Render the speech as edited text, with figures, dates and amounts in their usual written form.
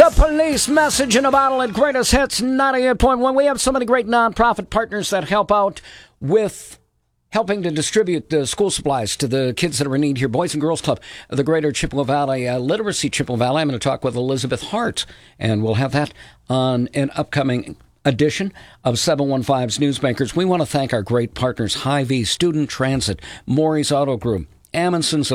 The police message in a bottle at Greatest Hits 98.1. We have so many great nonprofit partners that help out with helping to distribute the school supplies to the kids that are in need here. Boys and Girls Club of the Greater Chippewa Valley Literacy Chippewa Valley. I'm going to talk with Elizabeth Hart, and we'll have that on an upcoming edition of 715's Newsmakers. We want to thank our great partners, Hy-Vee, Student Transit, Maury's Auto Group, Amundsen's